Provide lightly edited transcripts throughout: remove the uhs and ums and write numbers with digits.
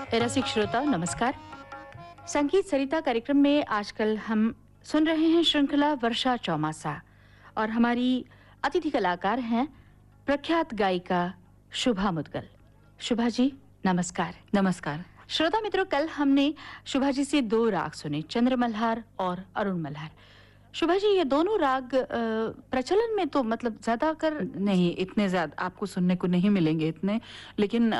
रसिक श्रोता नमस्कार। संगीत सरिता कार्यक्रम में आजकल हम सुन रहे हैं श्रृंखला वर्षा चौमासा और हमारी अतिथि कलाकार हैं प्रख्यात गायिका शुभा मुदगल। शुभा जी नमस्कार। नमस्कार। श्रोता मित्रों, कल हमने शुभा जी से 2 राग सुने, चंद्र मल्हार और अरुण मल्हार। शुभा जी, ये दोनों राग प्रचलन में तो मतलब ज्यादा कर नहीं, इतने ज्यादा आपको सुनने को नहीं मिलेंगे इतने, लेकिन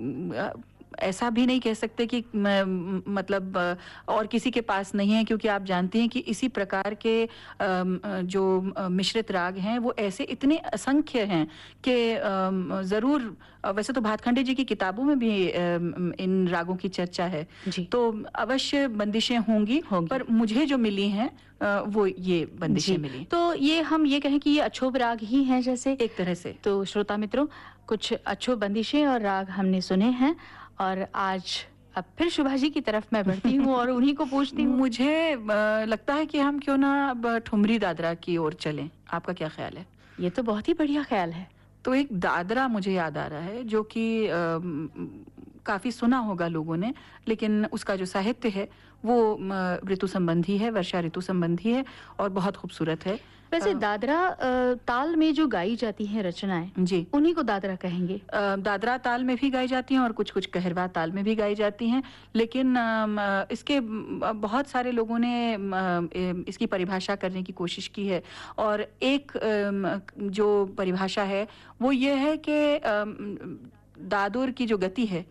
ऐसा भी नहीं कह सकते कि मतलब और किसी के पास नहीं है, क्योंकि आप जानते हैं कि इसी प्रकार के जो मिश्रित राग हैं वो ऐसे इतने असंख्य हैं कि जरूर, वैसे तो भातखंडे जी की किताबों में भी इन रागों की चर्चा है, तो अवश्य बंदिशें होंगी, पर मुझे जो मिली हैं वो ये बंदिशें मिली। तो ये हम ये कहें कि ये अछोब राग ही हैं जैसे एक तरह से। तो श्रोता मित्रों, कुछ अछोब बंदिशें और राग हमने सुने हैं और आज अब फिर शुभा जी की तरफ मैं बढ़ती हूँ और उन्हीं को पूछती हूँ। मुझे लगता है कि हम क्यों ना अब ठुमरी दादरा की ओर चलें। आपका क्या ख्याल है? ये तो बहुत ही बढ़िया ख्याल है। तो एक दादरा मुझे याद आ रहा है जो कि काफी सुना होगा लोगों ने, लेकिन उसका जो साहित्य है वो ऋतु संबंधी है, वर्षा ऋतु संबंधी है और बहुत खूबसूरत है। वैसे दादरा ताल में जो गाई जाती हैं रचनाएं, जी, उन्हीं को दादरा कहेंगे। दादरा ताल में भी गाई जाती हैं और कुछ कुछ कहरवा ताल में भी गाई जाती हैं, लेकिन इसके बहुत सारे लोगों ने इसकी परिभाषा करने की कोशिश की है और एक जो परिभाषा है वो ये है कि दादुर की जो गति है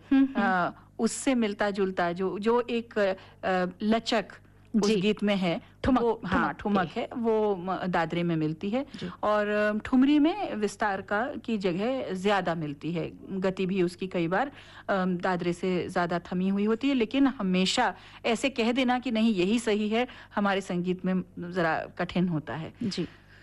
उससे मिलता जुलता जो एक लचक उस गीत में है, ठुमक, हाँ ठुमक है, वो दादरे में मिलती है और ठुमरी में विस्तार की जगह ज्यादा मिलती है। गति भी उसकी कई बार दादरे से ज्यादा थमी हुई होती है, लेकिन हमेशा ऐसे कह देना कि नहीं यही सही है हमारे संगीत में जरा कठिन होता है। जी,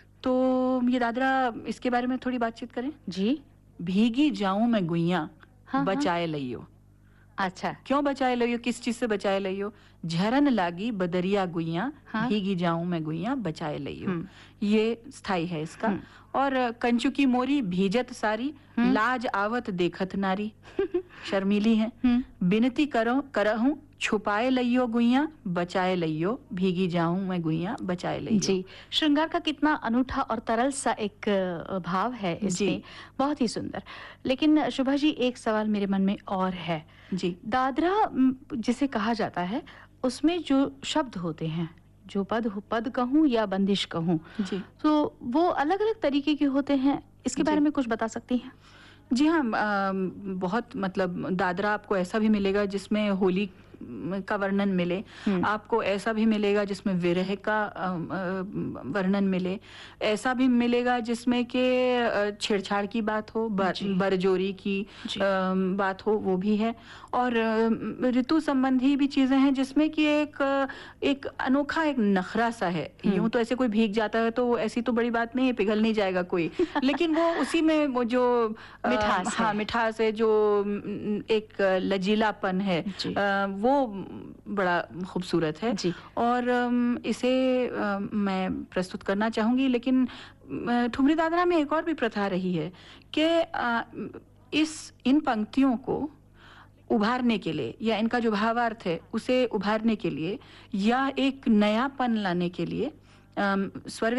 तो ये दादरा, इसके बारे में थोड़ी बातचीत करें। जी। भीगी जाऊं मैं गुइया बचाए लइयो। अच्छा, क्यों बचाए लइयो? किस चीज से बचाए लइयो? झरन लागी बदरिया गुइया, भीगी जाऊं मैं गुइया बचाए लइयो। ये स्थाई है इसका। और कंचुकी मोरी भीजत सारी, लाज आवत देखत नारी। शर्मीली है। बिनती करहूं छुपाए लइयो गुइया बचाए लइयो, भीगी जाऊं मैं गुइया बचाए लइयो। जी, श्रृंगार का कितना अनूठा और तरल सा एक भाव है इसमें, बहुत ही सुंदर। लेकिन शुभा जी, एक सवाल मेरे मन में और है। जी, दादरा जिसे कहा जाता है उसमें जो शब्द होते हैं, जो पद कहूँ या बंदिश कहूँ, जी, तो वो अलग अलग तरीके के होते हैं। इसके बारे में कुछ बता सकती हैं? जी हाँ, बहुत मतलब दादरा आपको ऐसा भी मिलेगा जिसमें होली का वर्णन मिले, आपको ऐसा भी मिलेगा जिसमें विरह का वर्णन मिले, ऐसा भी मिलेगा जिसमें कि छेड़छाड़ की बात हो, बरजोरी की बात हो, वो भी है। और ऋतु संबंधी भी चीजें हैं जिसमें कि एक अनोखा एक नखरा सा है। यूं तो ऐसे कोई भीग जाता है तो ऐसी तो बड़ी बात नहीं है, पिघल नहीं जाएगा कोई, लेकिन वो उसी में वो जो मिठास है, जो एक लचीलापन है, वो बड़ा खूबसूरत है। और इसे मैं प्रस्तुत करना चाहूंगी। लेकिन ठुमरी दादरा में एक और भी प्रथा रही है कि इन पंक्तियों को उभारने के लिए, या इनका जो भावार्थ है उसे उभारने के लिए, या एक नयापन लाने के लिए स्वर